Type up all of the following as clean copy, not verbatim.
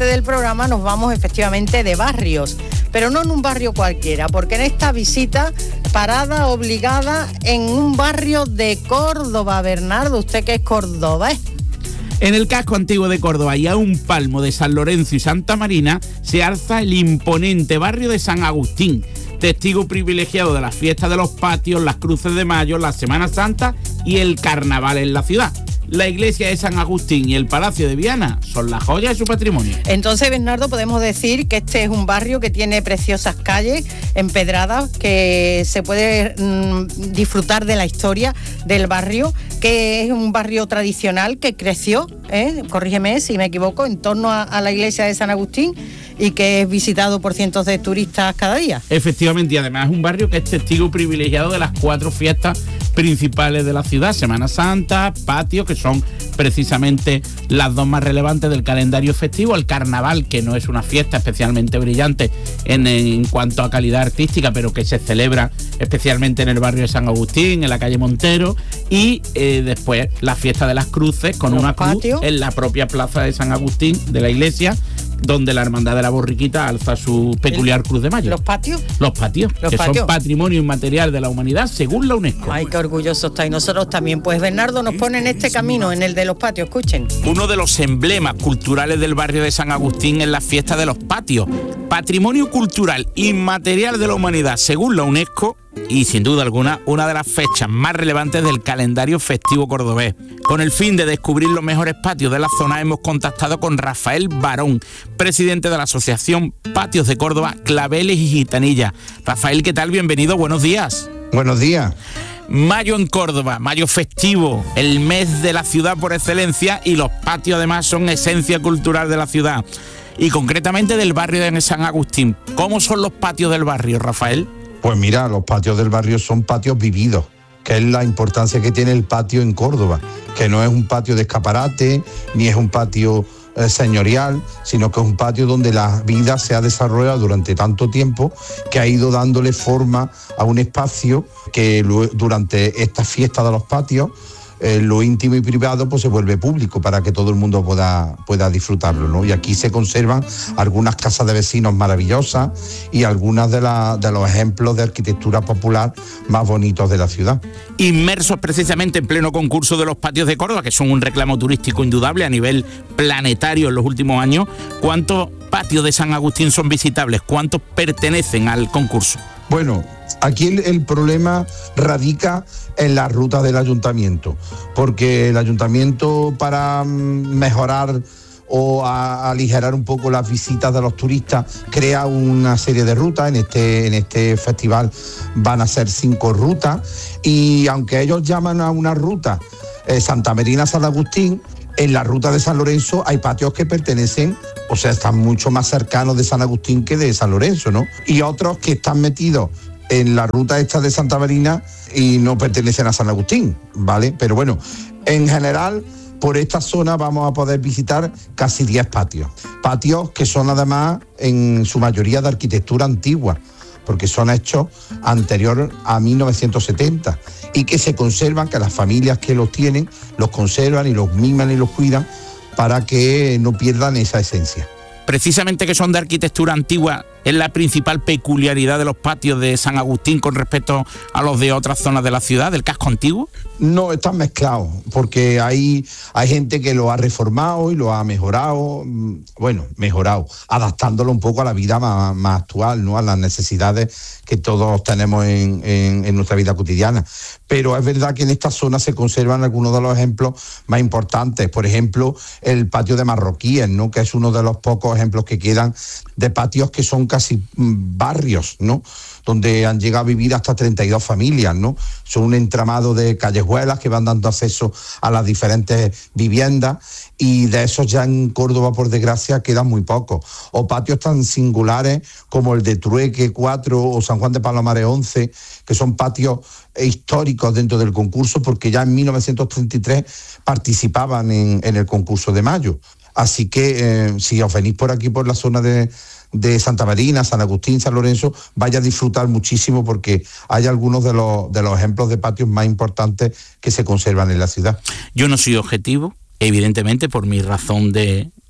parte del programa nos vamos efectivamente de barrios, pero no en un barrio cualquiera, porque en esta visita, parada obligada en un barrio de Córdoba. Bernardo, usted que es cordobés. En el casco antiguo de Córdoba y a un palmo de San Lorenzo y Santa Marina se alza el imponente barrio de San Agustín, testigo privilegiado de las fiestas de los patios, las cruces de mayo, la Semana Santa y el carnaval en la ciudad. La iglesia de San Agustín y el Palacio de Viana son la joya de su patrimonio. Entonces, Bernardo, podemos decir que este es un barrio que tiene preciosas calles empedradas, que se puede disfrutar de la historia del barrio, que es un barrio tradicional que creció, corrígeme si me equivoco, en torno a la iglesia de San Agustín, y que es visitado por cientos de turistas cada día. Efectivamente, y además es un barrio que es testigo privilegiado de las 4 fiestas principales de la ciudad: Semana Santa, Patio, que son precisamente las 2 más relevantes del calendario festivo, el carnaval, que no es una fiesta especialmente brillante en cuanto a calidad artística, pero que se celebra especialmente en el barrio de San Agustín, en la calle Montero, y después la fiesta de las cruces, con una cruz en la propia plaza de San Agustín, de la iglesia, donde la Hermandad de la Borriquita alza su peculiar cruz de mayo. ¿Los patios? Los patios, que son patrimonio inmaterial de la humanidad según la UNESCO. Ay, qué orgulloso está. Y nosotros también. Pues Bernardo nos pone en este camino, en el de los patios. Escuchen. Uno de los emblemas culturales del barrio de San Agustín es la fiesta de los patios. Patrimonio cultural inmaterial de la humanidad según la UNESCO, y sin duda alguna una de las fechas más relevantes del calendario festivo cordobés. Con el fin de descubrir los mejores patios de la zona, hemos contactado con Rafael Barón, presidente de la Asociación Patios de Córdoba, Claveles y Gitanilla. Rafael, ¿qué tal? Bienvenido, buenos días. Buenos días. Mayo en Córdoba, mayo festivo, el mes de la ciudad por excelencia, y los patios además son esencia cultural de la ciudad, y concretamente del barrio de San Agustín. ¿Cómo son los patios del barrio, Rafael? Pues mira, los patios del barrio son patios vividos, que es la importancia que tiene el patio en Córdoba, que no es un patio de escaparate, ni es un patio señorial, sino que es un patio donde la vida se ha desarrollado durante tanto tiempo, que ha ido dándole forma a un espacio que durante esta fiesta de los patios, lo íntimo y privado pues se vuelve público para que todo el mundo pueda disfrutarlo, ¿no? Y aquí se conservan algunas casas de vecinos maravillosas y algunas de los ejemplos de arquitectura popular más bonitos de la ciudad. Inmersos precisamente en pleno concurso de los patios de Córdoba, que son un reclamo turístico indudable a nivel planetario en los últimos años, ¿cuántos patios de San Agustín son visitables? ¿Cuántos pertenecen al concurso? Bueno, aquí el problema radica en la ruta del ayuntamiento, porque el ayuntamiento, para mejorar o aligerar un poco las visitas de los turistas, crea una serie de rutas. En este festival van a ser 5 rutas, y aunque ellos llaman a una ruta Santa Marina San Agustín, en la ruta de San Lorenzo hay patios que pertenecen, o sea, están mucho más cercanos de San Agustín que de San Lorenzo, ¿no? Y otros que están metidos en la ruta esta de Santa Marina y no pertenecen a San Agustín, ¿vale? Pero bueno, en general, por esta zona vamos a poder visitar casi 10 patios. Patios que son además en su mayoría de arquitectura antigua, porque son hechos anterior a 1970 y que se conservan, que las familias que los tienen los conservan y los miman y los cuidan para que no pierdan esa esencia. Precisamente que son de arquitectura antigua, ¿es la principal peculiaridad de los patios de San Agustín con respecto a los de otras zonas de la ciudad, del casco antiguo? No, están mezclados, porque hay gente que lo ha reformado y lo ha mejorado, adaptándolo un poco a la vida más actual, ¿no? A las necesidades que todos tenemos en nuestra vida cotidiana. Pero es verdad que en esta zona se conservan algunos de los ejemplos más importantes. Por ejemplo, el patio de Marroquíes, ¿no? Que es uno de los pocos ejemplos que quedan de patios que son casi barrios, ¿no? Donde han llegado a vivir hasta 32 familias, ¿no? Son un entramado de callejuelas que van dando acceso a las diferentes viviendas, y de esos ya en Córdoba, por desgracia, quedan muy pocos. O patios tan singulares como el de Trueque 4 o San Juan de Palomares 11, que son patios históricos dentro del concurso, porque ya en 1933 participaban en el concurso de mayo. Así que si os venís por aquí, por la zona de Santa Marina, San Agustín, San Lorenzo, vaya a disfrutar muchísimo, porque hay algunos de los ejemplos de patios más importantes que se conservan en la ciudad. Yo no soy objetivo, evidentemente, por mi razón de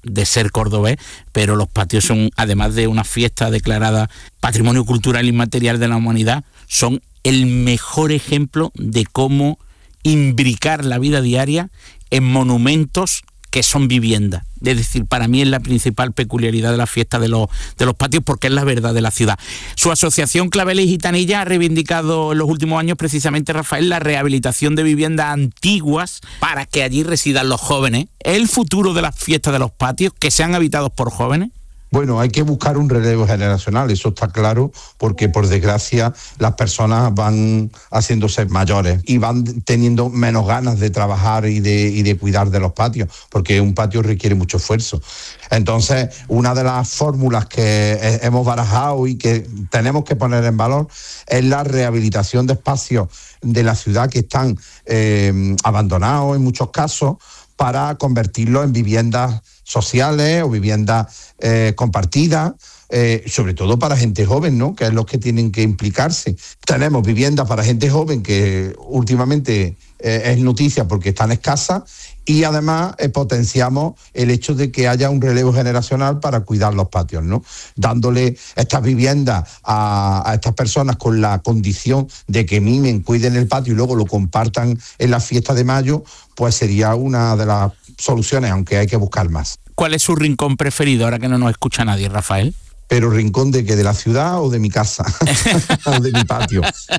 de ser cordobés, pero los patios son, además de una fiesta declarada Patrimonio Cultural Inmaterial de la Humanidad, son el mejor ejemplo de cómo imbricar la vida diaria en monumentos que son viviendas. Es decir, para mí es la principal peculiaridad de la fiesta de los patios, porque es la verdad de la ciudad. Su asociación Claveles y Gitanilla ha reivindicado en los últimos años precisamente, Rafael, la rehabilitación de viviendas antiguas para que allí residan los jóvenes. ¿Es el futuro de las fiestas de los patios que sean habitados por jóvenes? Bueno, hay que buscar un relevo generacional, eso está claro, porque por desgracia las personas van haciéndose mayores y van teniendo menos ganas de trabajar y de cuidar de los patios, porque un patio requiere mucho esfuerzo. Entonces, una de las fórmulas que hemos barajado y que tenemos que poner en valor es la rehabilitación de espacios de la ciudad que están abandonados en muchos casos, para convertirlos en viviendas sociales o viviendas compartidas, sobre todo para gente joven, ¿no?, que es los que tienen que implicarse. Tenemos viviendas para gente joven que últimamente es noticia porque están escasas, y además potenciamos el hecho de que haya un relevo generacional para cuidar los patios, ¿no? Dándole estas viviendas a estas personas con la condición de que mimen, cuiden el patio y luego lo compartan en la fiesta de mayo, pues sería una de las soluciones, aunque hay que buscar más. ¿Cuál es su rincón preferido ahora que no nos escucha nadie, Rafael? Pero rincón de que de la ciudad o de mi casa o de mi patio.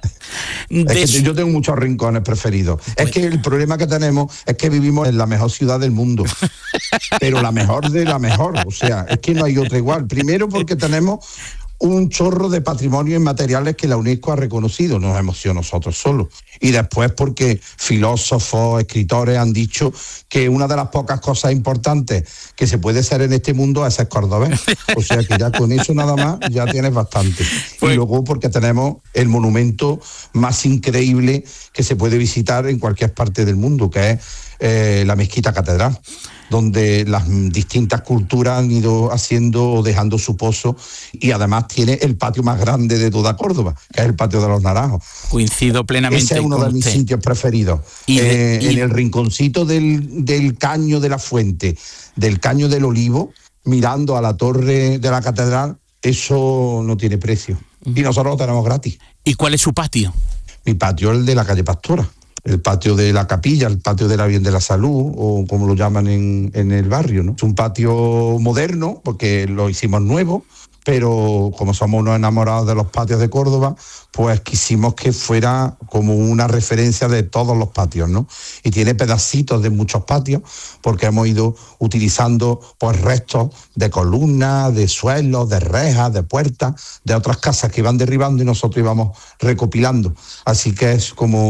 Yo tengo muchos rincones preferidos. Es que el problema que tenemos es que vivimos en la mejor ciudad del mundo, pero la mejor de la mejor. O sea, es que no hay otra igual. Primero porque tenemos un chorro de patrimonio inmateriales que la UNESCO ha reconocido, no hemos sido nosotros solos. Y después porque filósofos, escritores han dicho que una de las pocas cosas importantes que se puede ser en este mundo es ser cordobés. O sea que ya con eso nada más ya tienes bastante. Y luego porque tenemos el monumento más increíble que se puede visitar en cualquier parte del mundo, que es la Mezquita Catedral, donde las distintas culturas han ido haciendo o dejando su pozo, y además tiene el patio más grande de toda Córdoba, que es el Patio de los Naranjos. Coincido plenamente. Ese es uno de mis sitios preferidos. En el rinconcito del Caño de la Fuente, del Caño del Olivo, mirando a la torre de la catedral, eso no tiene precio. Y nosotros lo tenemos gratis. ¿Y cuál es su patio? Mi patio es el de la calle Pastora. El patio de la capilla, el patio de la Bien de la Salud, o como lo llaman en el barrio, ¿no? Es un patio moderno, porque lo hicimos nuevo, pero como somos unos enamorados de los patios de Córdoba, pues quisimos que fuera como una referencia de todos los patios, ¿no? Y tiene pedacitos de muchos patios, porque hemos ido utilizando pues restos de columnas, de suelos, de rejas, de puertas, de otras casas que iban derribando y nosotros íbamos recopilando. Así que es como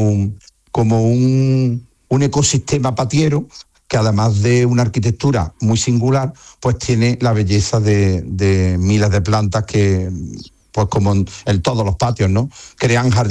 un ecosistema patiero que, además de una arquitectura muy singular, pues tiene la belleza de miles de plantas que, pues como en todos los patios, ¿no?, crean jardines.